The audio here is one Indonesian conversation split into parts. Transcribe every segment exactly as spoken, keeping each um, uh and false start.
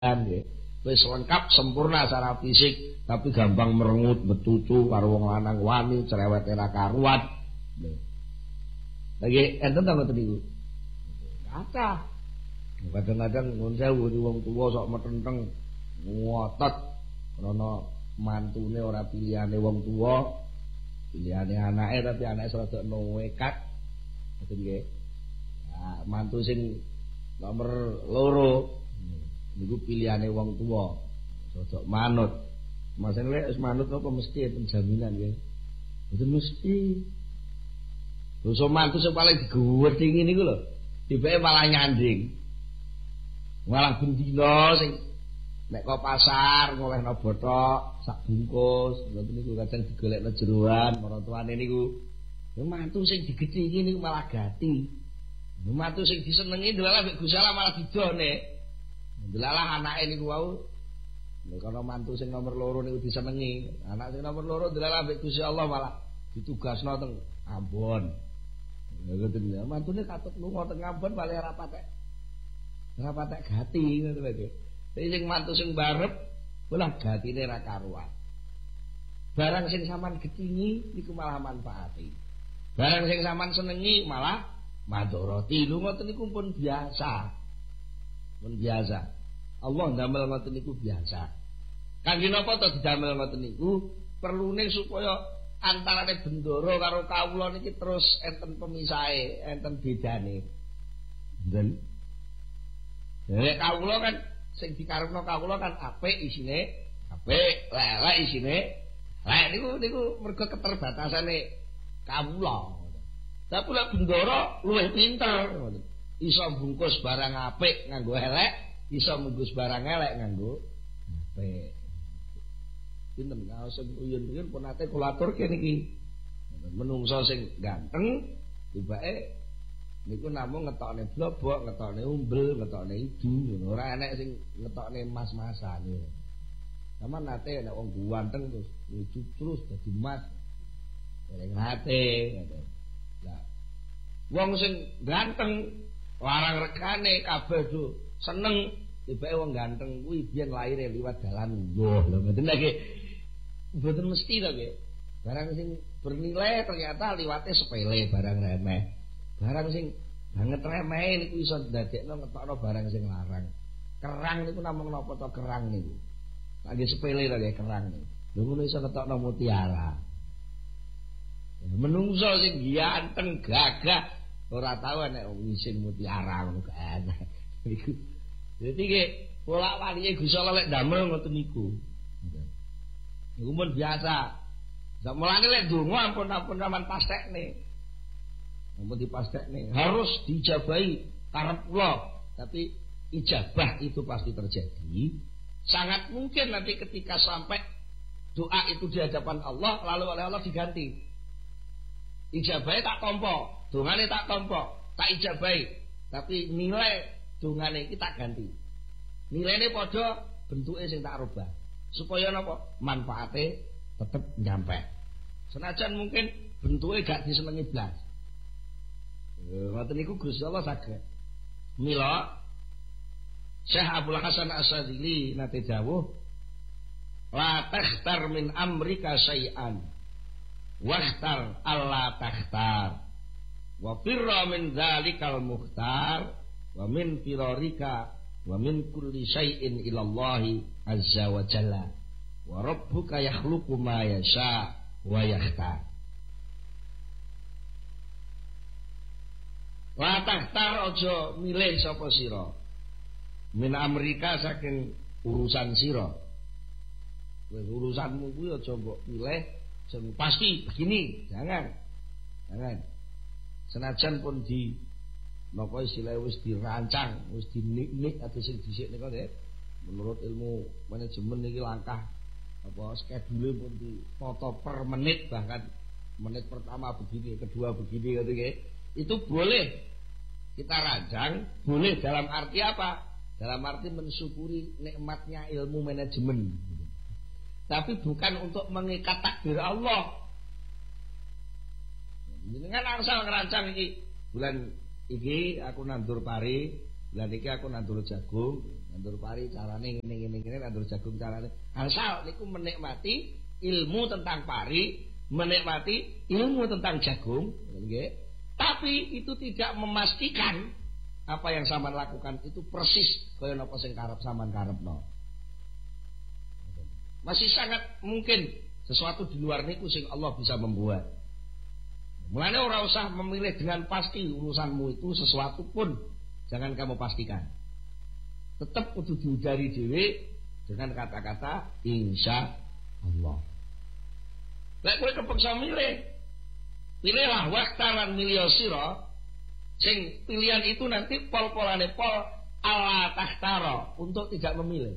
nggih. Wis lengkap sempurna secara fisik, tapi gampang merengut, betutu karo wong lanang wani, cerewet ora karuan. Lagi enten ta ngoten niku? Kathah. Kadang-kadang ngun sewu wong tuwa sok metenteng ngotot krana mantune ora pilihane wong tuwa, pilihane anake tapi anake rada nekat. Ngoten nggih. Nah, mantu sing nomor loro niku pilihane wong tuwa, cocok manut. Masane wis manut apa mesti enten jaminan nggih. Mboten mesti. Dosa mantu sing paling digewedhingi niku lho, tibake malah nyanding. Malah bendina sing nek kok pasar ngolehno bothok sak bungkus, ngoten niku kadang digolekno jeroan maratuane niku. Mantu sing digedhingi niku malah gati. Mantu sing disenengi delalah mek Gusti Allah malah didone. Delalah anake niku wau karena mantu sing nomor loro niku disenengi, anak sing nomor loro delalah mek Gusti Allah malah ditugasno teng Ambon. Lha ngoten ya, mantune katut lunga teng Ambon paling ora patek. Ora patek gati ngoten lho. Tapi sing mantu sing barep bolah gatine ra karuan. Barang sing sampean gedhingi niku malah manfaati. Barang sing sampean senengi malah madharati. Lho ngoten niku pun biasa. Pun biasa. Allah ndamel ngoten niku biasa. Kangge napa to didamel ngoten niku? Perlune supaya antarane bendoro karo kawula niki terus enten pemisahe, enten bedane. Nten. Nek kawula kan sing dikarepno kawula kan apik isine, apik, lelek isine. Lah niku niku mergo keterbatasane kawula. Tapi lek bendoro luwih pinter ngoten. Iso bungkus barang apik nganggo elek, iso bungkus barang elek nganggo apik. Pinten kaos sing uyun-uyun pun ate kula aturke niki. Menungso sing ganteng tibake niku namung ngetokne blobok, ngetokne umbel, ngetokne idu, ngono. Ora enek sing ngetokne mas-masan. Sampeyan nate nek wong ganteng terus lucu terus dadi mas. Dereng nate. Lah wong sing ganteng larang rekane kabeh do seneng tibake wong ganteng kuwi biyen laire liwat dalan yo lho ngoten lagi mboten mesti to nggih barang sing bernilai ternyata liwate sepele barang remeh barang sing banget remeh niku iso ndadekno ngetokno barang sing larang kerang niku namung napa to kerang niku lagi sepele to nggih kerang niku lho ngono iso ngetokno mutiara menungso sing ganteng gagah ora tau nek ngisin mutiara ngono kan. Iku. Dadi nggih bolak-balike Gusti Allah lek damel ngoten niku. Niku pun biasa. Sak mulane lek donga ampun-ampun sampean pastekne. Ampun dipastekne, harus dijabahi karep kula. Tapi ijabah itu pasti terjadi. Sangat mungkin nanti ketika sampai doa itu di hadapan Allah lalu oleh Allah diganti. Ijabahnya tak tompo. Dungane tak tompo, tak ijabahi, tapi nilai dungane iki tak ganti. Nilaine padha, bentuke sing tak rubah. Supaya napa? Manfaate tetep nyampe. Senajan mungkin bentuke gak disenengi blas. Eh, ngoten niku Gusti Allah saged. Mila Syekh Abdul Hasan As-Sadzili nate dawuh, la takhtar min amrika syai'an. Wahtar alla takhtar. Wa firra min dzalikal mukhtar wa min firarika wa min kulli syai'in ila Allah azza wa jalla wa rabbuka yakhluqu ma yasha wa yakhtar. La takhtar aja milih sapa sira min amrika saking urusan sira. Wis urusanmu kuwi aja mbok pilih sing pasti begini, jangan. Jangan. Senajan pun di napa istilah wis dirancang, wis dinik-nik atau sing dhisik nika nggih. Menurut ilmu manajemen niki langkah apa skedule pun ditata per menit bahkan menit pertama begini, kedua begini gitu nggih. Itu boleh kita rancang, boleh dalam arti apa? Dalam arti mensyukuri nikmatnya ilmu manajemen. Tapi bukan untuk mengikat takdir Allah. Jenengan angsal ngerancang iki bulan iki aku nandur pari Lah niki aku nandur jagung, nandur pari carane ngene-ngene ngene, nandur jagung carane. Asal niku menikmati ilmu tentang pari, menikmati ilmu tentang jagung, nggih. Tapi itu tidak memastikan apa yang sampean lakukan itu persis kaya napa sing karep sampean karepno. Masih sangat mungkin sesuatu di luar niku sing Allah bisa membuat. Mulane ora usah memilih dengan pasti urusanmu itu sesuatu pun jangan kamu pastikan. Tetap kudu diudari dhewe dengan kata-kata insya Allah. Lek kowe kepeksa milih, pilihlah waktalan milih sira sing pilihan itu nanti pol-polane pol ala takhtaro untuk tidak memilih.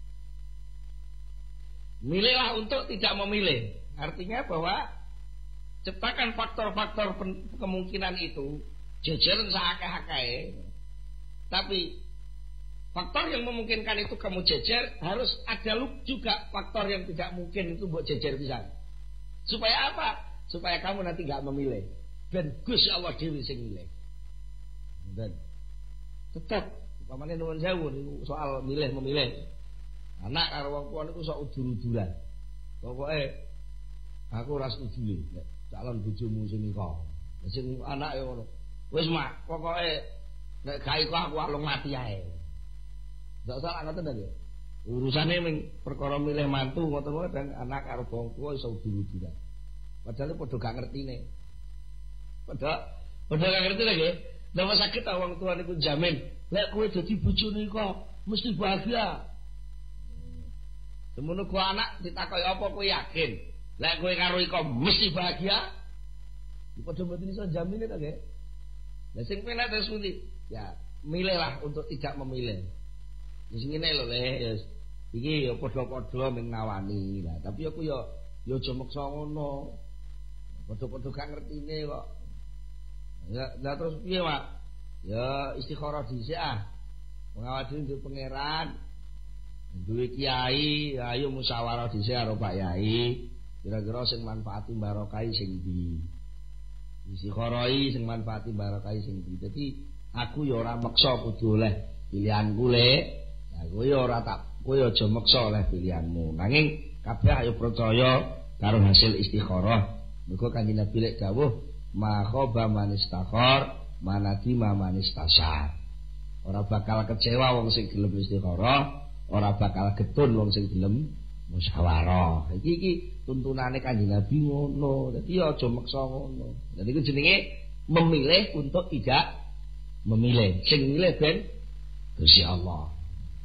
Milihlah untuk tidak memilih. Artinya bahwa ciptakan faktor-faktor kemungkinan itu jejer seakeh-akeh. Tapi faktor yang memungkinkan itu kamu jejer, harus ada juga faktor yang tidak mungkin itu buat jejer bisa. Supaya apa? Supaya kamu nanti gak memilih. Dan Gusti Allah dhewe sing milih. Dan tetap umpamane nuwun sewu soal milih memilih. Anak karo wong tuwa niku sok udur-uduran. Pokoke aku ora setuju nek calon bojomu sing nika. Sing anak ya ngono. Wis mak, pokoke nek gawe kok aku alung mati ae. Ndak salah ngoten ta nggih. Urusane ming perkara milih mantu ngoten-ngoten dan anak karo wong tuwa iso udur-uduran. Padahal padha gak ngertine. Padha padha gak ngerti lho nggih. Napa saged ta wong tuwa niku jamin, lek kowe dadi bojone kok mesti bahagia. Semono ku anak ditakoki apa kowe yakin? Lek kowe karo iko mesti bahagia? Padha mboten iso jamine ta nggih. Lah sing penak terus pundi? Ya, milihlah untuk tidak memilih. Wis ngene lho Le, ya iki ya padha-padha ming nawani. Lah tapi aku ya ya aja meksa ngono. Padha-padha gak ngertine kok. Ya, lah terus piye, Mak? Ya istikharah dhisik ah. Mengawadi nduk pangeran. Duwe kiai, ayo musyawarah dhisik karo Pak Yai. Kira-kira sing manfaati barokai sing ndi? Istikharah sing manfaati barokai sing ndi. Dadi aku ya ora meksa kudu oleh pilihanku Le. Lah kowe ya ora tak kowe aja meksa oleh pilihanmu. Nanging kabeh ayo percaya karo hasil istikharah. Mergo Kanjeng Nabi lek dawuh, "Ma khaba man istakhar, manati man istasar." Ora bakal kecewa wong sing gelem istikharah. Ora bakal getun wong sing gelem musyawarah. Iki iki tuntunane Kanjeng Nabi ngono. Dadi aja meksa ngono. Dadi iku jenenge memilih untuk tidak memilih. Sing milih ben Gusti Allah.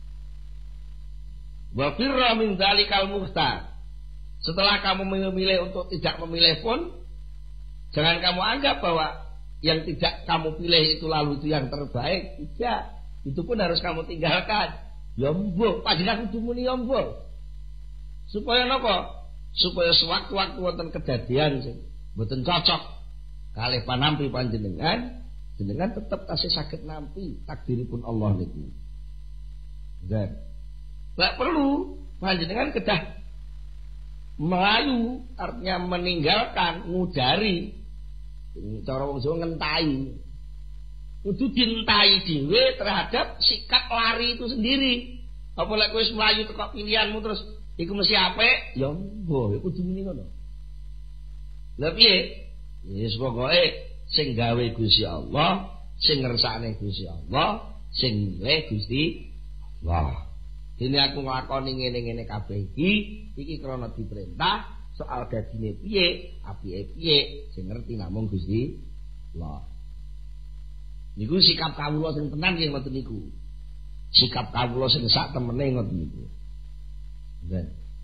Wa firra min dzalikal muhtar. Setelah kamu memilih untuk tidak memilih pun jangan kamu anggap bahwa yang tidak kamu pilih itu lalu itu yang terbaik. Tidak. Itu pun harus kamu tinggalkan. Ya mbuh, panjenengan kudu muni ya mbuh. Supaya napa? Supaya sewaktu-waktu wonten kedadian sing mboten cocok kalih panampi panjenengan, jenengan tetep tasih saged nampi takdiripun Allah niku. Dan lek perlu panjenengan kedah melayu, artinya meninggalkan, ngudari. Cara wong Jawa ngentahi. Kudu dintai dhewe terhadap sikap lari itu sendiri. Apa lek kowe wis mlayu teko pilihanmu terus iku mesti apik, ya mbuh, kudu muni ngono. Lah piye? Wis pokoke sing gawe Gusti Allah, sing ngersakne Gusti Allah, sing milih Gusti Allah. Dene aku nglakoni ngene-ngene kabeh iki, iki krana diperintah, soal dadine piye, apike piye, sing ngerti namung Gusti Allah. Niku sikap kawula sing tenan nggih ngoten niku. Sikap kawula sing sak temene ngoten niku. Nggih.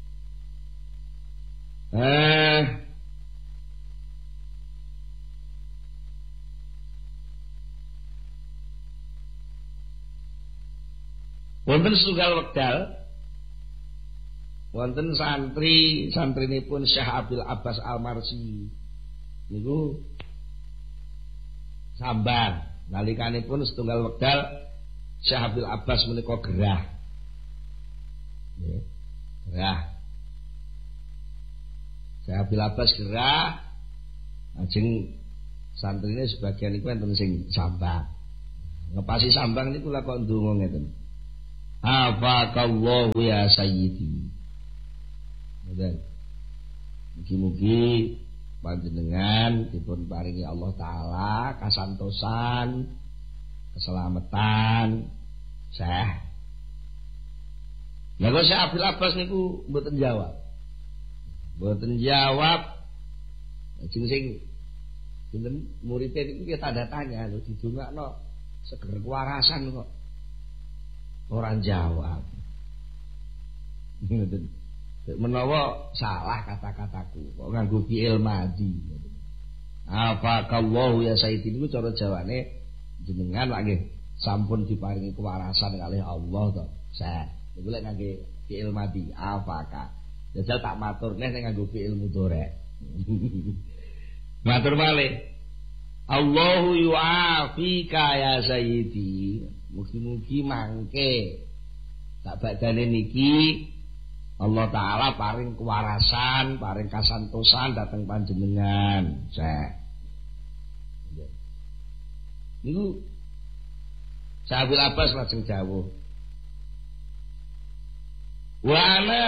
Eh wonten setunggal wekdal wonten santri santrinipun Syekh Abil Abbas Al-Marsi niku sambar. Nalikanipun setunggal wekdal Syekh Abil Abbas menika gerah. Nggih. Gerah. Syekh Abil Abbas gerah. Ajeng santrine sebagian iku enten sing sambat. Ngepasi sambang niku lak kok ndonga ngeten. Afakallahu ya sayyidi. Ngoten. Mugi-mugi panjenengan dipun paringi Allah taala kasantosan, keselamatan. Sah. Lah kok Syekh Abdul Abbas niku mboten jawab. Mboten jawab. Sing sing sinten murid niku ki tanda tanya lho didongakno seger kewarasan kok ora jawab. Ngoten. Menawa salah kata-kataku kok nganggo fi'il madhi. Afakallahu ya sayyidi niku cara jawane jenengan lagi sampun diparingi kewarasan kalih Allah to. Saya niku lek ngangge fi'il madhi afaka. Jajal tak matur neh ning nganggo fi'il mudhari'. Matur malih. Allahu yu'afika ya sayyidi. Mugi-mugi mangke tak badane niki Allah taala paring kewarasan, paring kasantosan dhateng panjenengan. Saya niku Sahabat Abbas lajeng dawuh. Wa ana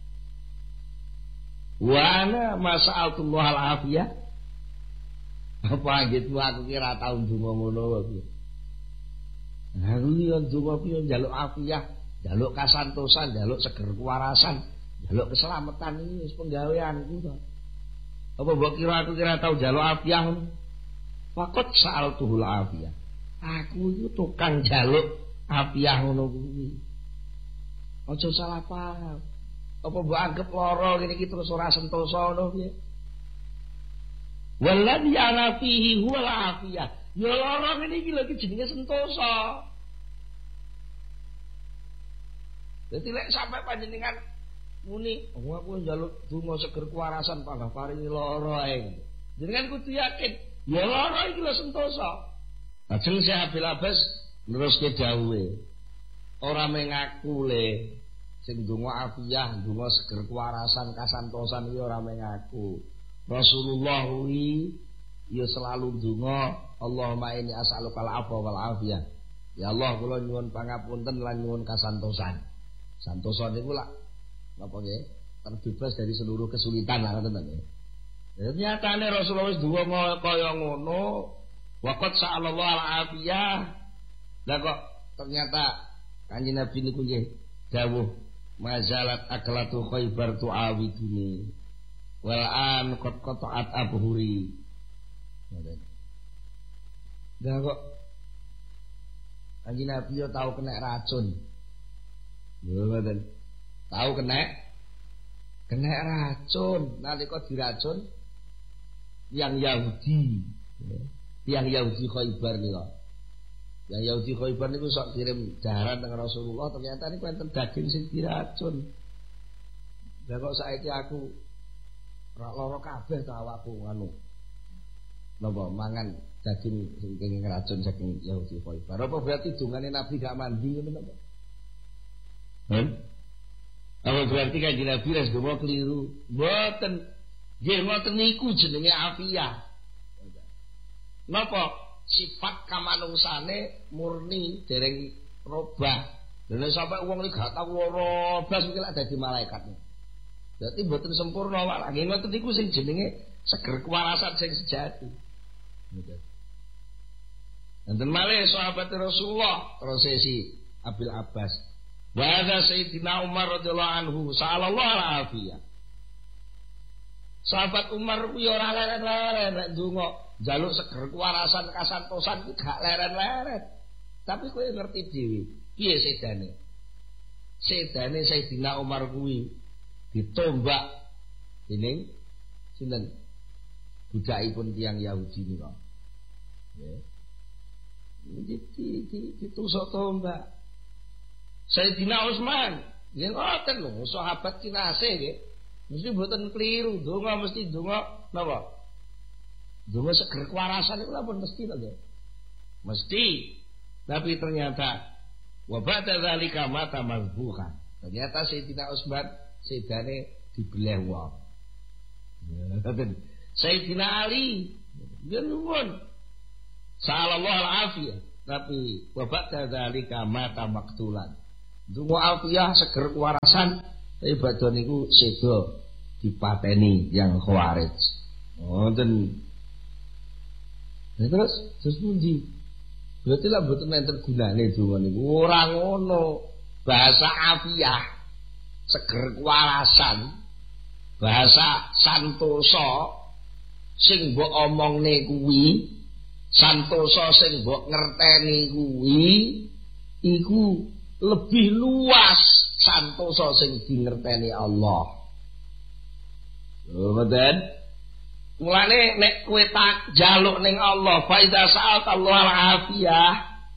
wa ana mas'alullah al-afiyah. Apa gitu aku kira tau ndonga ngono wae. Aku yo ndonga piye njaluk afiyah, njaluk kasantosan, njaluk seger kewarasan, njaluk keselamatan iki wis penggaweanku to. Apa mbok kira aku kira tau njaluk afiyah? Fakot sa'altuhul afiyah. Aku itu tukang jaluk apiah ngono kuwi. Aja salah paham. Apa mbok anggap lara ngene iki terus ora sentosa ngono piye? Waladhi ana fihi huwal afiyah. Ya lara ngene iki lho iki jenenge sentosa. Dadi lek sampe panjenengan muni, "Oh aku njaluk donga seger kewarasan panggah paringi lara ae." Jenengan kudu yakin, ya lara iki lho sentosa. Lajeng Syekh Abdul Abbas neruske dawuhe. Ora mengaku le sing donga afiyah, donga seger kewarasan, kasantosan iki ora mengaku. Rasulullah kuwi ya selalu donga, Allahumma inni as'aluka al-'afwa wal 'afiyah. Ya Allah, kula nyuwun pangapunten lan nyuwun kasantosan. Santosa niku lak napa nggih? Terbebas dari seluruh kesulitan lah ngoten nggih. Nyatane Rasulullah wis donga kaya ngono. Waqat sa'alallahu al-afiyah. Lah kok ternyata Kanjeng Nabi niku nggih dawuh mazalat aklatu Khaibar tu'awiduni wal an qad qata'at abhuri. Lah kok Kanjeng Nabi yo tau kena racun. Lho ngoten. Tau kena kena racun nalika diracun yang Yahudi. Yang Yahudi Khaibar niku. Yang Yahudi Khaibar niku sok kirim jaran dengan Rasulullah, ternyata niku enten daging sing diracun. Lah kok saiki aku ora lara kabeh ta awakku anu. Napa mangan daging sing kenging racun saking Yahudi Khaibar. Apa berarti dungane Nabi gak mandi ngono napa? Hah? Apa berarti kanjeng Nabi wis gowo keliru? Mboten. Nggih ngoten niku jenenge afiyah. Napa sifat kamanungsane murni dereng robah. Lha sampe wong iki gak tau lara blas iki lak dadi malaikat. Berarti mboten sempurna wae. Nggih ngoten niku sing jenenge seger kewarasan sing sejati. Ngoten. Enten malih sahabat Rasulullah prosesi Abdul Abbas. Wa hadza Sayyidina Umar radhiyallahu anhu sallallahu alaihi. Sahabat Umar kuwi ora leren-leren nek ndonga njaluk seger kewarasan kasantosan iki gak leren-leren. Tapi kowe ngerti dhewe, piye sedane? Sedane Sayyidina Umar kuwi ditombak dening sinten? Budakipun tiyang Yahudi nika. Nggih. Iki ditusuk tombak. Sayyidina Utsman, yen ngoten lho, sahabat kinasih nggih. Mesti mboten keliru, donga mesti donga napa? Donga seger kewarasan iku pun mesti to, nggih. Mesti. Tapi ternyata wa ba'da dzalika mata mazbuha. Ternyata Sayyidina Utsman sedane dibelah wong. Ngoten. Sayyidina Ali yen nuwun sallallahu alaihi. tapi babak dzalika mata maktulan. Dungo alfiyah seger kewarasan tapi badhe niku seda dipateni yang khawarij. Ngoten. Terus terus pundi? Berarti lah mboten enten gunane donga niku. Ora ngono. Bahasa alfiyah seger kewarasan. Bahasa santosa sing mbok omongne kuwi, santosa sing mbok ngerteni kuwi iku lebih luas santosa sing dingerteni Allah. Ngoten. Mulane nek kowe tak njaluk ning Allah, fa idza sa'alta Allah al-afiyah.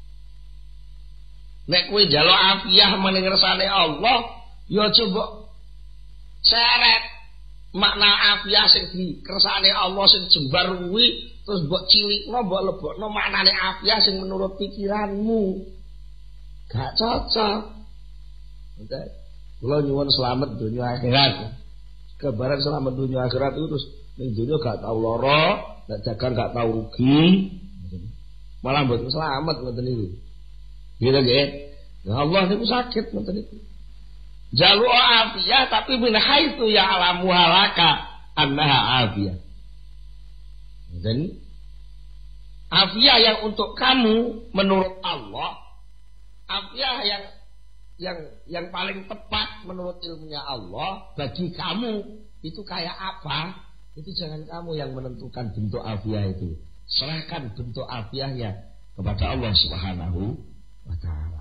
Nek kowe njaluk afiyah maning ngersane Allah, ya coba seret makna afiyah sing dikersane Allah sing jembar kuwi terus mbok cilikno mbok lebokno maknane afiyah sing menurut pikiranmu. Gak cocok. Ngoten. Kula nyuwun slamet dunya akhirat. Kabaran selamat dunia akhirat itu terus ning dunya gak tau lara, nek dagang gak tau rugi. Malah mboten selamat ngoten niku. Nggih nggih. Ya Allah niku sakit ngoten niku. Jalu afiyah tapi min haitsu ya'lamu halaka annaha afiyah. Dan afiyah yang untuk kamu menurut Allah, afiyah yang yang yang paling tepat menurut ilmunya Allah bagi kamu itu kayak apa? Itu jangan kamu yang menentukan bentuk afiyah itu. Serahkan bentuk afiyahnya kepada Allah Subhanahu wa taala.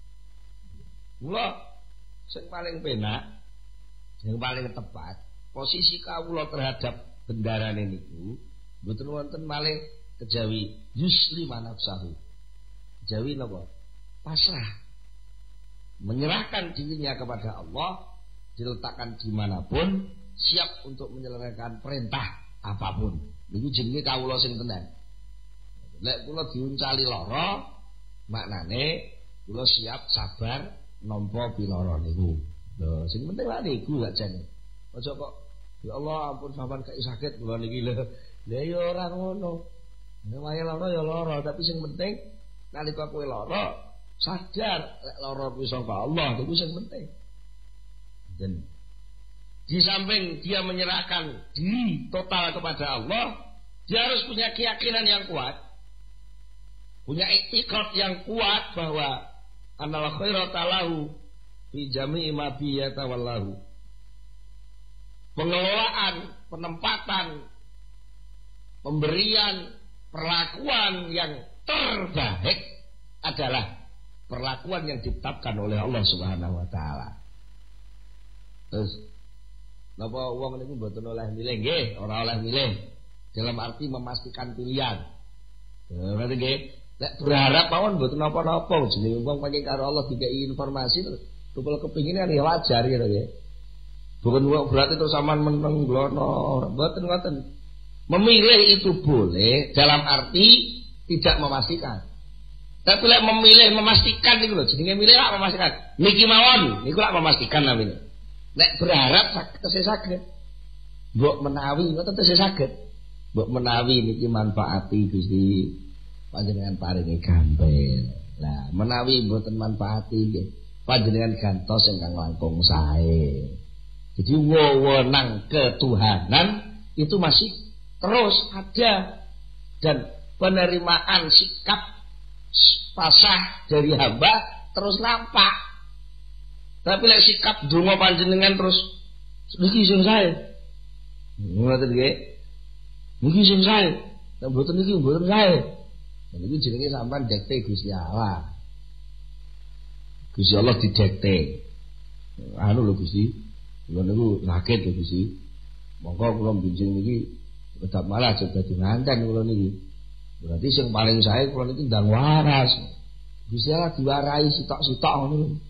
Mula sing paling penak, yang paling tepat, posisi kawula terhadap bendarane niku mboten wonten malih kejawi yusli manafsahu. Kejawi napa? Pasrah. Menyerahkan dirinya kepada Allah, diletakkan dimanapun, siap untuk menyelesaikan perintah apapun. Niku jenenge kawula sing tenan. Lek kula diuncali lara, maknane kula siap sabar nampa piloro niku. Lho, sing penting lha niku gak jane. Aja kok ya Allah ampun sampean gak sakit kula niki lho. Lah ya ora ngono. Nek wae lara ya lara, tapi sing penting nalika kowe lara sadar lek lara kuwi saka Allah, itu sing penting. Dan di samping dia menyerahkan diri total kepada Allah, dia harus punya keyakinan yang kuat. Punya iktikad yang kuat bahwa annal khairata lahu fi jami'i ma bi yatawallahu. Pengelolaan, penempatan, pemberian, perlakuan yang terbaik adalah perlakuan yang ditetapkan oleh Allah Subhanahu wa taala. Terus napa wong niku mboten oleh milih nggih, ora oleh milih. Dalam arti memastikan pilihan. Berarti nggih, lek berharap mawon mboten napa-napa jenenge wong pancen karo Allah dikai informasi terus tukul kepingine ya wajar gitu nggih. Bukan berarti terus sampean meneng glono, mboten ngoten. Memilih itu boleh dalam arti tidak memastikan. Tapi lek memilih memastikan niku lho jenenge milih lak memastikan. Niki mawon niku lak memastikan namine. Nek berharap tesih saged. Mbok menawi ngoten tesih saged. Mbok menawi niki manfaati Gusti panjenengan paringi gampil. Lah menawi mboten manfaati nggih panjenengan gantos ingkang langkung sae. Jadi wewenang ketuhanan itu masih terus ada dan penerimaan sikap pasah dari hamba terus nampak. Tapi lek sikap donga panjenengan terus niki sing sae. Ngoten nggih. Niki sing sae. Nek mboten niki mboten sae. Niki jenenge sampean dekte Gusti Allah. Gusti Allah didekte. Anu lho Gusti, kula niku sakit lho Gusti. Monggo kula benjing niki tetap malah aja dadi nganten kula niki. Berarti sing paling sae kula niki ndang waras. Gusti Allah diwarai sitok-sitok ngono.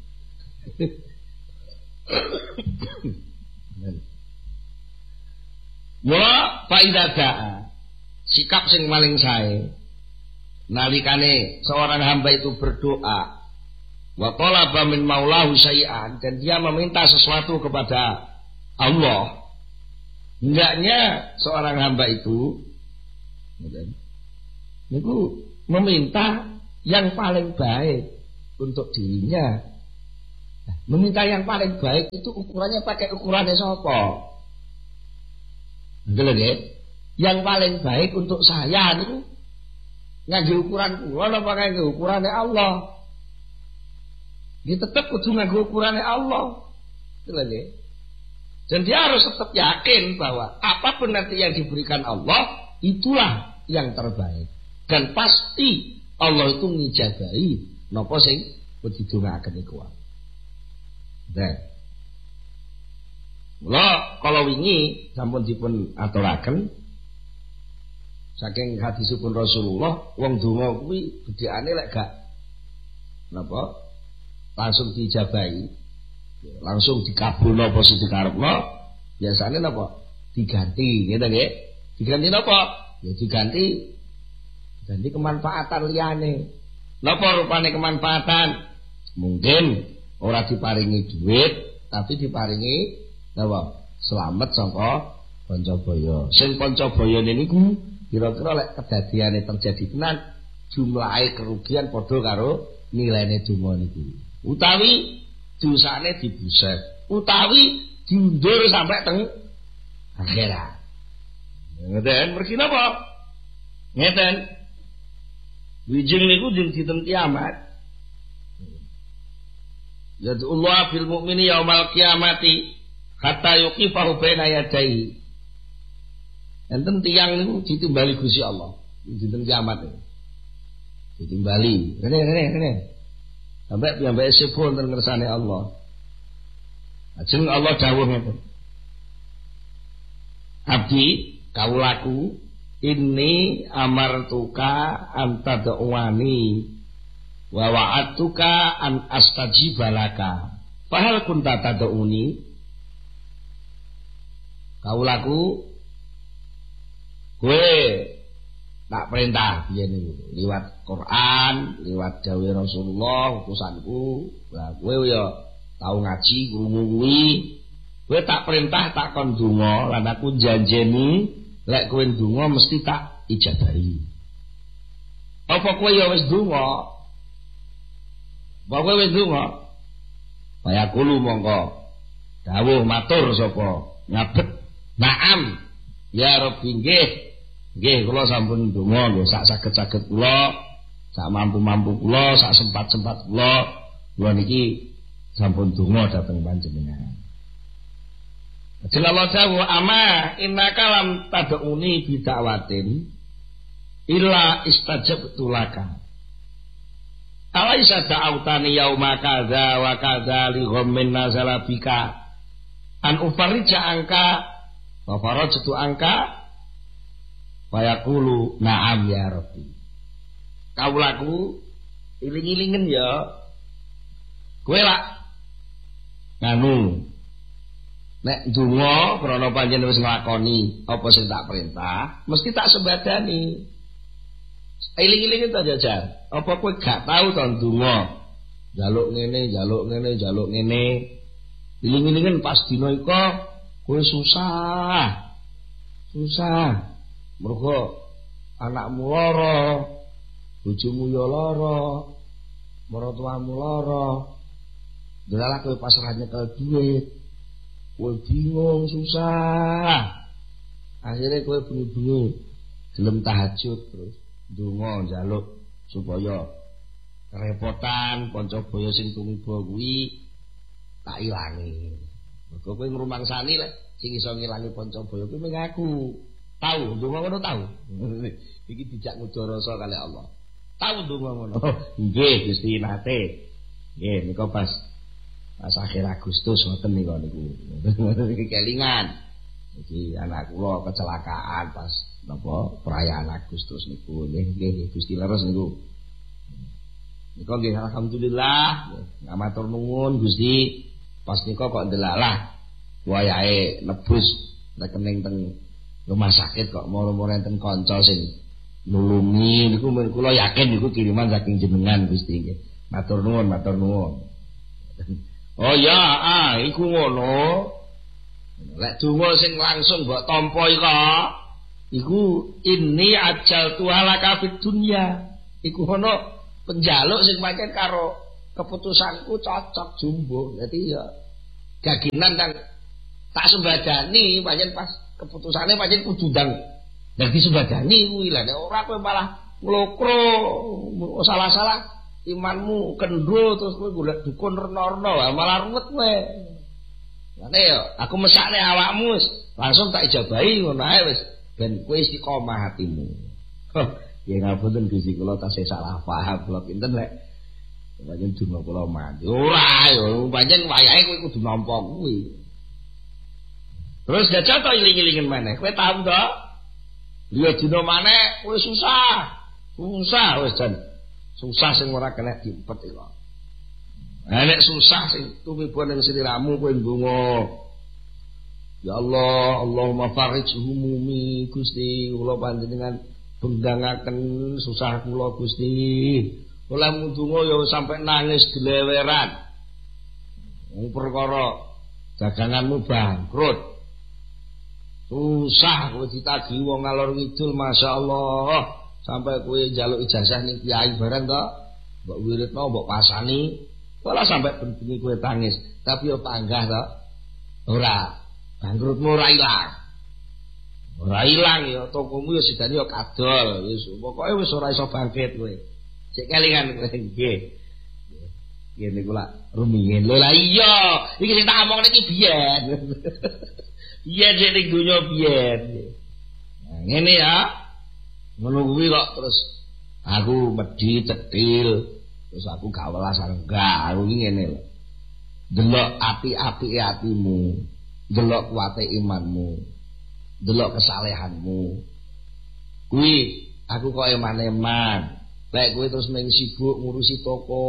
Wa faidata sikap sing paling sae nalikane seorang hamba itu berdoa wa talaba min maulahu syai'an dan dia meminta sesuatu kepada Allah. Hendaknya seorang hamba itu niku meminta yang paling baik untuk dirinya. Nah, meminta yang paling baik itu ukurannya pakai ukurannya sapa? Nggih nggih. Yang paling baik untuk saya niku nganggo ukuran kula napa nganggo ukurane Allah? Dia tetap kudu nganggo ukurane Allah. Itu lagi. Dan dia harus tetap yakin bahwa apapun nanti yang diberikan Allah itulah yang terbaik. Dan pasti Allah itu ngijabahi napa sing didongaaken iku. Nah. Mula kalau wingi sampun dipun aturaken saking hadisipun Rasulullah, wong donga kuwi gedheane lek gak napa langsung dijabahi, langsung dikabulno apa sing dikarepno, biasane napa diganti, ngene nggih. Diganti napa? Ya diganti diganti kemanfaatan liyane. Napa rupane kemanfaatan? Mungkin ora diparingi duit, tapi diparingi napa? Slamet saka Pancabaya. Sing Pancabaya niku kira-kira lek kedadiane terjadi tenan jumlahe kerugian padha karo nilaine donga niku. Utawi dosane dibuset, utawi diundur sampai teng akhirat. Ngeten mergi napa? Ngeten. Wijing niku dinten kiamat. Yadullah fil mu'mini yaumal qiyamati hatta yuqifahu baina yadayhi. Enten tiyang niku ditimbali Gusti Allah dinten kiamat niku. Ditimbali. Rene rene rene. Sampai piyambake sepuh wonten ngersane Allah. Ajeng Allah dawuh ngeten. Abdi kawulaku inni amartuka anta da'wani wa wa'atuka an astajiba laka fahal kunta tad'uni. Kawulaku kowe tak perintah biyen niku liwat Quran, liwat dawuh Rasulullah utusanku. Lah kowe ya tau ngaji krungu kuwi. Kowe tak perintah tak kon donga lan aku janjeni lek kowe donga mesti tak ijabahi. Apa kowe ya wis donga? Apa kowe wis donga? Kaya kulo mongko dawuh matur sapa? Ngabet. Naam. Ya Rabbi nggih. Nggih kula sampun donga nggih sak saged-saged kula, sak mampu-mampu kula, sak sempat-sempat kula. Kula niki sampun donga dhateng panjenengan. Jalla jalla ama innaka lam tad'uni bi da'watin illa istajabtu laka. Alaisa da'autani yauma kadza wa kadza li ghammin nazala bika an ufarija angka wa farajtu angka wa yaqulu na'am ya Rabbi. Kawulaku iling-ilingen ya. Kowe lak nganu nek donga krana panjenengan wis nglakoni apa sing tak perintah, mesti tak sebadani. Eling-eling ta jajar. Apa kowe gak tau to donga? Jaluk ngene, jaluk ngene, jaluk ngene. Eling-elingen pas dina iku kowe susah. Susah. Mergo anakmu lara, bojomu ya lara, maratuamu lara. Delalah kowe pasrah nyekel duit. Kowe bingung susah. Akhirnya kowe bengi-bengi gelem tahajud terus ndonga njaluk supaya kerepotan Pancabaya sing tumiba kuwi tak ilangi. Mergo kowe ngrumangsani lek sing iso ngilangi Pancabaya kuwi mung aku. Tahu ndonga ngono tahu. Iki dijak ngudarasa kali Allah. Tahu ndonga ngono. Nggih Gusti nate. Nggih nika pas pas akhir Agustus ngoten niku niku. Iki kelingan. Iki anak kula kecelakaan pas napa perayaan Agustus niku. Nggih nggih Gusti leres niku. Niku nggih alhamdulillah, matur nuwun Gusti. Pas niku kok ndelalah wayahe nebus rekening teng rumah sakit kok moro-moro enten kanca sing nulungi niku kula yakin niku kiriman saking jenengan Gusti nggih. Matur nuwun, matur nuwun. Oh ya, ah, iku ngono. Lek donga sing langsung mbok tampa iku, iku ini ajal tualaka fid dunya. Iku ono penjaluk sing pancen karo keputusanku cocok jumbo. Dadi ya gaginan kan tak sembadani pancen pas keputusane pancen kudu ndang dadi sembadani kuwi lha nek ora kowe malah nglokro salah-salah imanmu kendho terus kowe golek dukun rena-rena malah ruwet kowe. Ngene ya aku mesakne awakmu wis langsung tak ijabahi ngono ae wis ben kowe istiqomah hatimu. Ya ngapunten Gusti kula tasih salah paham kula pinten lek pancen donga kula mati. Ora ya pancen wayahe kowe kudu nampa kuwi. Terus jajal to iling-ilingen maneh. Kowe tahu to? Liya dina maneh kowe susah. Susah wis jan. Susah sing ora kena diempet kok. Lah nek susah sing tumiba ning sliramu kowe ndonga. Ya Allah, Allahumma farij humumi Gusti, kula panjenengan benggangaken susah kula Gusti. Kula ndonga ya sampai nangis gleweran. Wong perkara daganganmu bangkrut. Susah kowe ditagih wong ngalor ngidul masyaallah sampai kowe njaluk ijazah ning kiai bareng to mbok wiridno mbok pasani malah sampai bengi kowe tangis tapi yo panggah to ora bangkrutmu ora ilang ora ilang yo tokomu yo sidane yo kadol wis pokoke wis ora iso bangkit kowe sik kelingan kowe nggih nggih niku lak rumiyin lho lah iya iki sing tak omong iki biyen iya jadi dunia biyen. Nah, ngene ya. Ngono kuwi kok terus aku medhi cetil, terus aku gak welas enggak, aku iki ngene lho. Delok api-api atimu, delok kuwate imanmu, delok kesalehanmu. Kuwi aku kok eman-eman. Lek kowe terus mung sibuk ngurusi toko.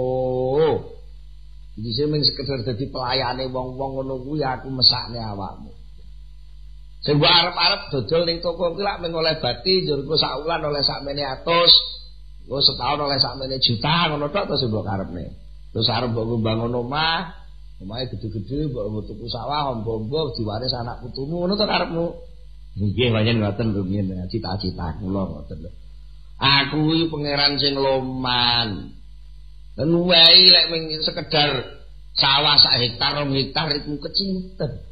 Iki sing mung sekedar dadi pelayane wong-wong ngono kuwi aku mesakne awakmu. Sing mbok arep-arep dodol ning toko kuwi lak men oleh bati njur ku sak wulan oleh sakmene atus, ku setahun oleh sakmene juta ngono tok to sing mbok karepne. Terus arep mbok mbangun omah, omahe gede-gede mbok tuku sawah ombo-ombo diwaris anak putumu ngono to karepmu. Nggih pancen ngoten rumiyin cita-cita kula ngoten lho. Aku iki pangeran sing loman. Lan wae lek mung sekedar sawah sak hektar rong hektar iku kecinten.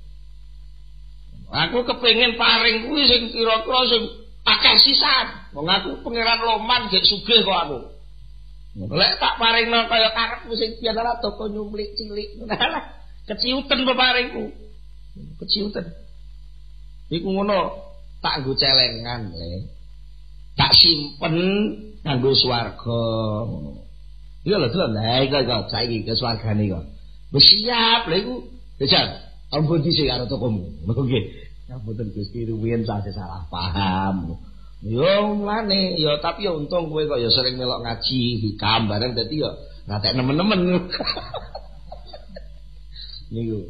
Aku kepengin paring kuwi sing kira-kira sing akeh sisan. Wong aku pangeran loman gek sugih kok aku. Lek tak paringno kaya karepku sing biyen ora toko nyumplik cilik. Nah, keciuten peparingku. Keciuten. Iku ngono tak nggo celengan le. Tak simpen kanggo swarga. Iya lho, lho, nah iki kok saiki ke swargane kok. Wis siap lha iku. Bejan. Ampun dhisik karo tokomu. Nggih. Ngapunten Gusti rumiyin saya salah paham. Yo mlane, yo tapi yo untung kowe kok yo sering melok ngaji hikam bareng dadi yo ngatek nemen-nemen. Niku.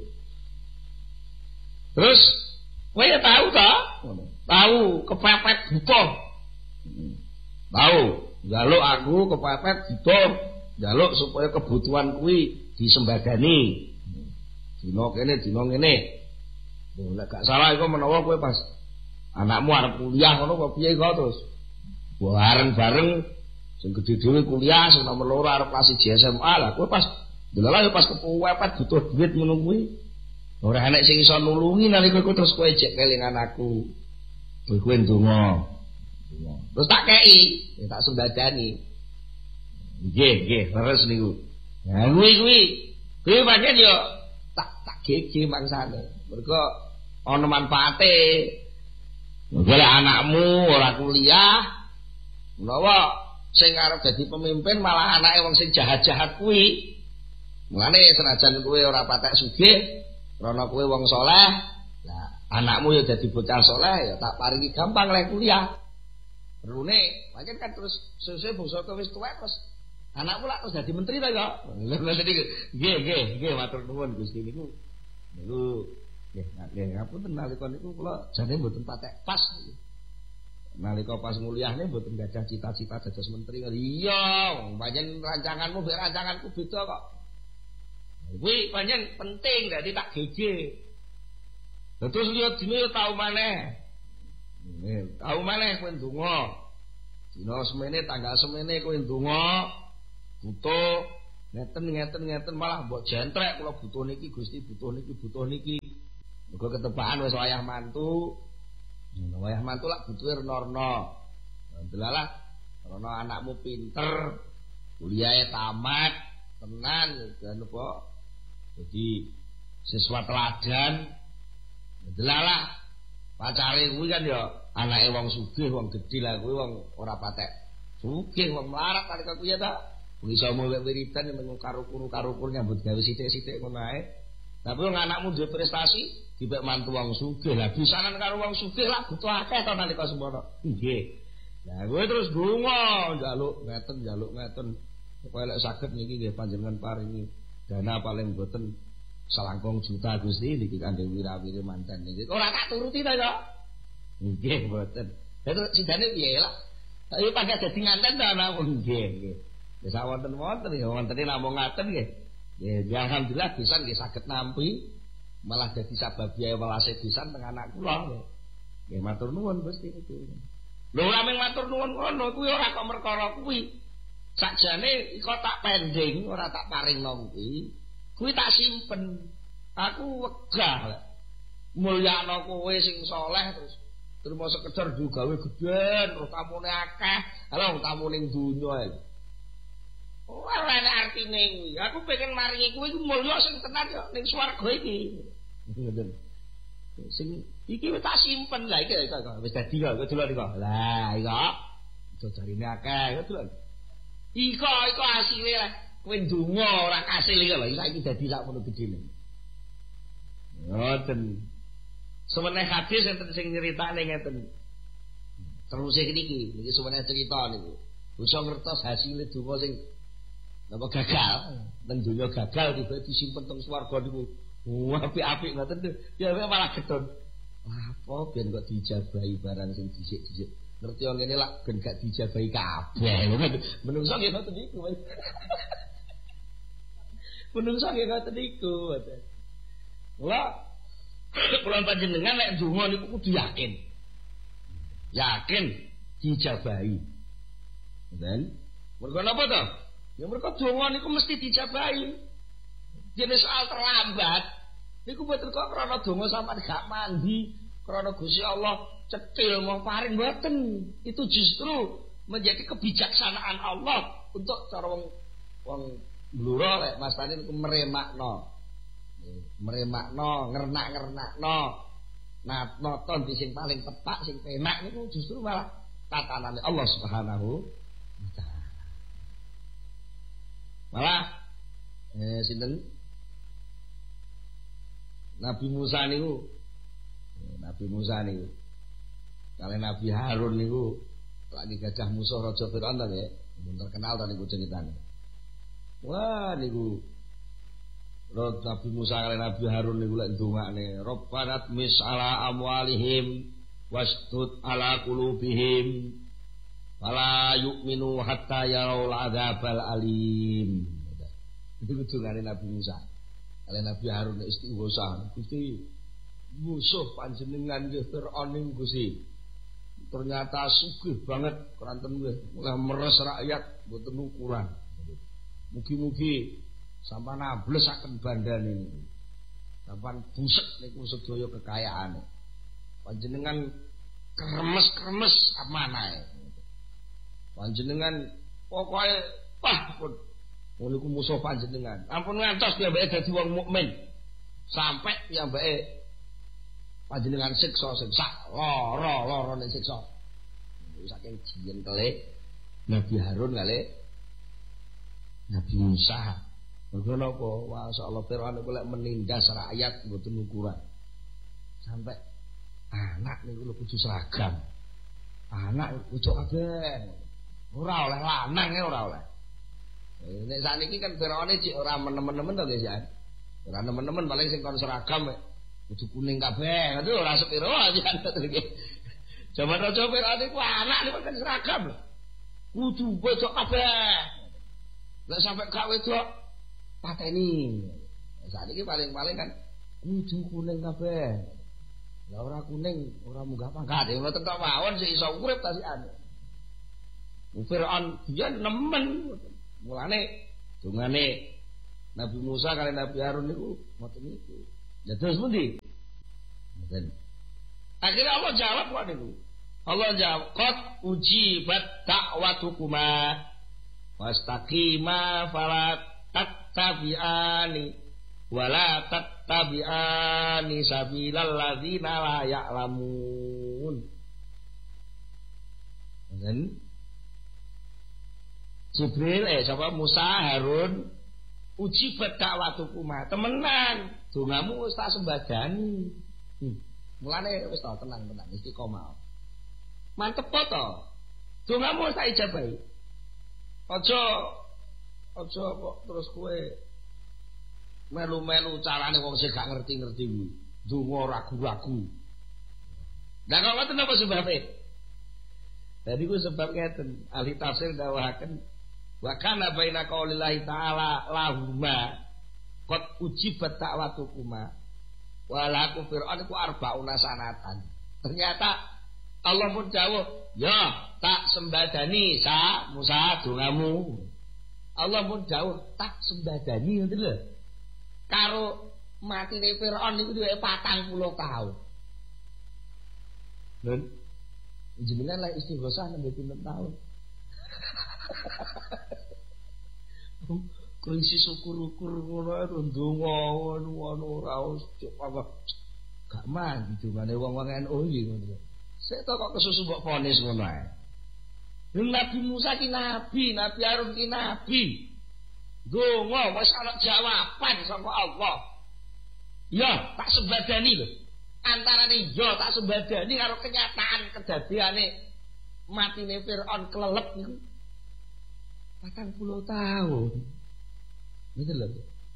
Terus kowe ya tahu ta? Tahu kepepet butuh. Tahu, njaluk aku kepepet butuh, njaluk supaya kebutuhan kuwi disembadani. Dino kene dino ngene. Lho lek gak salah iku menawa kowe pas anakmu arep kuliah ngono kok piye kok terus bareng-bareng sing gedhe dhewe kuliah sing nomor loro arep kelas siji S M A lah kowe pas delala yo pas kepepet butuh duit ngono kuwi. Ora enek sing iso nulungi nalika kowe terus kowe jek kelingan aku. Kowe ndonga. Terus tak kei, ya tak sembadani. Nggih, nggih, terus niku. Nah kuwi kuwi kuwi pancen yo gege mangsane. Mergo ana manfaate. Golek anakmu ora kuliah, menawa sing arep dadi pemimpin malah anake wong sing jahat-jahat kuwi. Mulane senajan kowe ora patek sugih, krana kowe wong saleh, lah anakmu ya dadi bocah saleh ya tak paringi gampang lek kuliah. Perune, pancen kan terus sesuk bangsa kowe wis tuwek terus anakmu lak terus dadi menteri ta kok. Nggih, nggih, nggih matur nuwun Gusti niku. Niku nggih, nggih ngapunten nalika niku kula jane mboten patek pas niku. Nalika pas nguliahne mboten gadah cita-cita dados menteri. Iya, pancen rancanganmu mek rancanganku beda kok. Kuwi pancen penting dadi tak geje. Terus liya dene tau maneh. Nih, tau maneh kowe ndonga. Dina semene tanggal semene kowe ndonga. butuh ngeten ngeten ngeten malah mbok jentrek kula butuh niki Gusti butuh niki butuh niki. Mergo ketepaan wis wayah mantu. Wayah mantu lak butuhe renorno. Delalah rono anakmu pinter, kuliahnya tamat, tenan dan apa? Jadi siswa teladan. Delalah pacare kuwi kan ya anake wong sugih, wong gedhe lah kuwi wong ora patek. Sugih wong melarat nalika kuwi ya ta. Bisa mulai wiridan yang mengkaru-kuru karu-kuru nyambut gawe sithik-sithik ngono ae. Tapi wong anakmu duwe prestasi, dipek mantu wong sugih. Lah bisanan karo wong sugih lah butuh akeh to nalika semana. Nggih. Lah kowe terus donga njaluk ngeten njaluk ngeten. Pokoke lek saged niki nggih panjenengan paringi dana paling boten selangkung juta Gusti niki kangge wirawiri manten niki. Ora tak turuti to ya. Nggih boten. Terus sidane piye lah. Tapi pakai dadi nganten to ana nggih nggih. Wis wonten-wonten ya wontene namung ngaten nggih. Ya alhamdulillah pisan nggih saged nampi malah dadi sababiyae welase pisan teng anak kula nggih. Nggih matur nuwun Gusti niku. Lho ora mung matur nuwun ngono kuwi ora kok perkara kuwi. Sakjane iko tak pending ora tak paringno kuwi. Kuwi tak simpen. Aku wegah mulyakno kowe sing saleh terus terima sekedar digawe gedhen terus tamune akeh. Lha tamu ning donya ae. Ora ana artine kuwi. Aku pengen maringi kuwi mulya sing tenan yo ning swarga iki. Ngoten. Sing iki wis tak simpen lah iki wis dadi kok delok iki. Lah iki kok jarine akeh delok. Iko iko asile lah. Kowe ndonga ora kasil iki lho saiki dadi sakmono gedene. Ngoten. Semeneh hadis enten sing nyeritane ngeten. Terus iki niki, niki semeneh cerita niku. Bisa ngertos hasil donga sing napa gagal, nang donya gagal tiba disimpen teng swarga niku. Wah, apik-apik ngoten tuh. Ya malah gedon. Apa ben kok dijabahi barang sing dhisik-dhisik. Ngerti yo ngene lak ben gak dijabahi kabeh. Menungso nggih ngoten niku. Menungso nggih ngoten niku. Lah kula panjenengan nek donga niku kudu yakin. Yakin dijabahi. Dan mergo napa to? Ya mergo donga niku mesti dijabahi. Jenis soal terlambat niku mboten kok krana donga sampean gak mandi, krana Gusti Allah cetil mau paring mboten. Itu justru menjadi kebijaksanaan Allah untuk cara wong wong bluro lek mastane niku meremakno. Meremakno, ngernak-ngernakno. Nah, nonton di sing paling tepak, sing penak niku justru malah tatanane Allah Subhanahu wa taala. Malah eh sinten Nabi Musa niku Nabi Musa niku kalian Nabi Harun niku lagi gajah musuh Raja Firaun ta nggih. Mun terkenal ta niku ceritane. Wah niku Nabi Musa kalian Nabi Harun niku lek ndongakne Rabbanat mis ala amwalihim wastud ala qulubihim wala yu'minu hatta yarawul adzabal alim. Itu kudungane Nabi Musa. Kalian Nabi Harun istighosah, Gusti musuh panjenengan nggih Firaun niku Gusti. Ternyata sugih banget keranten nggih, mulai meres rakyat mboten ukuran. Mugi-mugi sampean amblesaken bandane niku. Sampean busek niku sedaya kekayaane. Panjenengan kremes-kremes amanae. Panjenengan pokoke wah pun niku musuh panjenengan. Ampun ngantos piyambake dadi wong mukmin. Sampai piyambake panjenengan siksa siksa lara-lara ning siksa. Saking jiyen kele Nabi Harun kali Nabi Musa. Mergo napa? Masyaallah Firaun niku lek menindas rakyat mboten ukuran. Sampai anak niku lho kudu seragam. Anak kudu kabeh. Ora oleh lanang ya ora oleh. Nek sakniki kan Firaun iki ora menemen-nemen to guys ya. Ora nemen-nemen paling sing kon seragam kudu kuning kabeh. Aduh ora sepiro aja iki. Jaman Raja Firaun iku anak niku kan seragam. Kudu wedok kabeh. Lah sampai gak wedok pateni. Sakniki paling-paling kan kudu kuning kabeh. Lah ora kuning, ora munggah pangkat. Ya ngoten tok mawon sik iso urip ta sikan. Firaun dia nemen Mulane dungane Nabi Musa kali Nabi Harun niku ngoten niku. Ya terus pundi? Ngoten. Akhirnya Allah jawab kok niku. Allah jawab, "Qad ujibat da'watukuma wastaqima fala tattabi'ani wala tattabi'ani sabilal ladzina la ya'lamun." Dan Jibril eh sapa Musa Harun ujibat da'watukuma temenan dongamu wis tak sembadani. Hmm. Mulane wis tenang-tenang istiqomah. Mantep po to. Dongamu wis tak ijabahi. Aja aja kok terus kowe melu-melu carane wong sing gak ngerti-ngerti kuwi. Donga ragu-ragu. Lah kok ngoten apa sebabe? Tadi ku sebab ngeten, ahli tafsir dawahaken wa kana baina qaulillahi ta'ala lahuma qad ujibat da'watukuma wa laku fir'aun iku arbauna sanatan. Ternyata Allah pun jawab, "Ya, tak sembadani sa Musa dongamu." Allah pun jawab, "Tak sembadani," ngoten lho. Karo matine Firaun niku duwe patang puluh taun. Lho, jenengan lek istighosah nembe pinten taun? Krisis ukur-ukur ngono ae ndonga ngono ora usah apa. Gak mandi dungane wong-wong N U iki ngono. Sik to kok kesusu mbok vonis ngono ae. Nabi Musa ki nabi, Nabi Harun ki nabi. Donga wis ana jawaban saka Allah. Ya, tak sebadani lho. Antarane ya tak sebadani karo kenyataan kedadiane matine Firaun kelelep niku. patang puluh tahun. Gitu lho.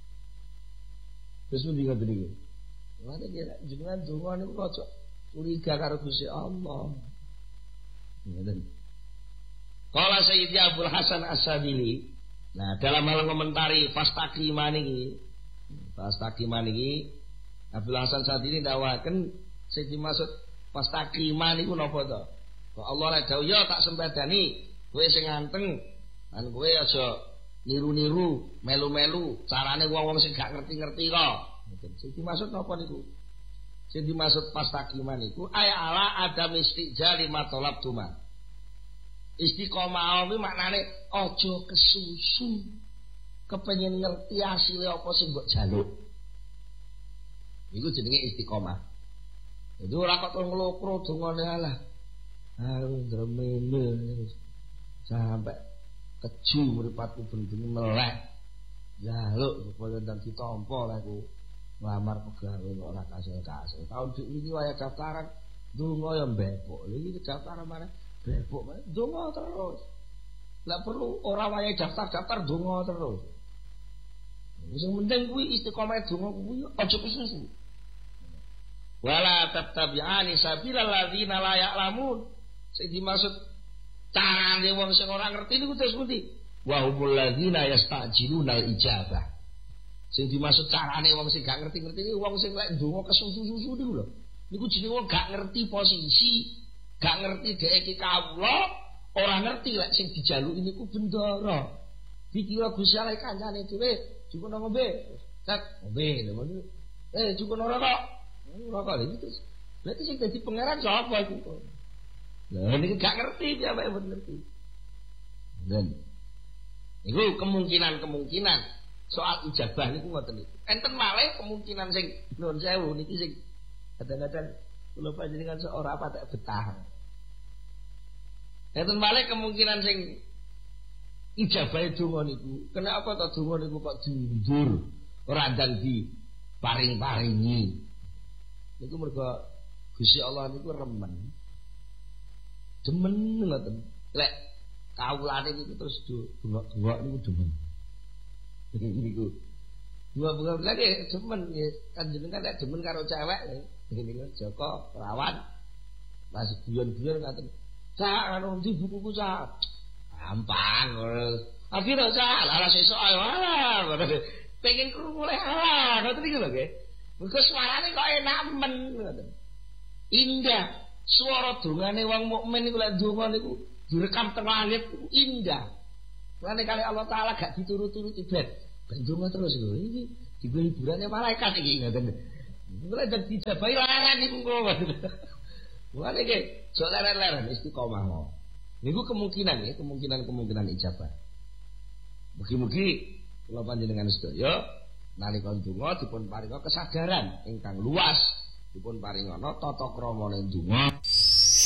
Terus mendingan tadi. Mana dia jenengan donga niku aja curiga karo Gusti Allah. Ngoten. Qala Sayyidi Abdul Hasan As-Sadili. Nah, dalam hal komentari fastaqima niki, fastaqima niki Abdul Hasan Sadili ndawaken sing dimaksud fastaqima niku napa to? Kok Allah lek dawuh ya tak sembadani, kowe sing nganteng, lan kowe aja niru-niru, melu-melu carane wong-wong sing gak ngerti-ngerti kok. Ngoten. Sing dimaksud napa niku? Sing dimaksud fastaqima niku ay ala adam istijali matolab tuma. Istiqomah kuwi maknane aja kesusu kepengin ngerti asile apa sing mbok jaluk. Iku jenenge istiqomah. Jadi ora kok nglokro dongane Allah. Aduh dremene sampai keju mripatku ben-ben melek. Jaluk supaya ndang ditampa lek aku nglamar pegawe kok ora kasil-kasil. Tahun iki waya daftaran donga ya mbepok. Lha iki daftaran mana? Bebok donga terus. Lah perlu ora wayahe daftar-daftar donga terus. Sing penting kuwi istiqomah donga kuwi aja kesusu. Wala tattabi'ani sabilal ladzina la ya'lamun. Sing dimaksud carane wong sing ora ngerti niku terus pundi? Wa humul ladzina yastajilunal ijabah. Sing dimaksud carane wong sing gak ngerti-ngerti iki wong sing lek donga kesusu-susu niku lho. Niku jenenge wong gak ngerti posisi. Gak ngerti dhek iki kawula, ora ngerti lek sing dijaluki niku bendara. Dikira Gusti Allah kancane dhewe, cukup ngombe. Cak, ngombe lho. Eh, cukup ora kok. Ora kok iki. Berarti sing dadi pangeran sapa iku? Lah niki gak ngerti piye awake mboten ngerti. Dan iku kemungkinan-kemungkinan soal ijabah niku ngoten niku. Enten malih kemungkinan sing nuwun sewu niki sing kadang-kadang kula panjenengan seorang apa tak betah. Enten malih kemungkinan sing ijabahe donga niku. Kenapa to donga niku kok diundur, ora ndang di paring-paringi. Niku mergo Gusti Allah niku remen. Demen ngoten. Lek kawulane niku terus donga-donga niku demen. Niku. Dua bulan lagi demen kan jenengan lek demen karo cewek niku Joko Perawan. Masih guyon-guyon ngaten. Cak anu ndi bukuku cak. Gampang. Akhire cak ala sesuk ae wae. Pengen krungu le ala, ngoten iki lho nggih. Mergo suarane kok enak men ngoten. Indah. Suara dongane wong mukmin niku lek donga niku direkam teng langit indah. Mulane kali Allah Taala gak diturut-turuti ben. Ben donga terus lho. Iki digo hiburane malaikat iki ngoten. Mulai dadi dijabahi larang iki engko. Mulane iki jok leren-leren istiqomah mau. Niku kemungkinan ya, kemungkinan-kemungkinan ijabah. Mugi-mugi kula panjenengan sedaya nalika donga dipun paringa kesadaran ingkang luas, dipun paringana tata kramane donga.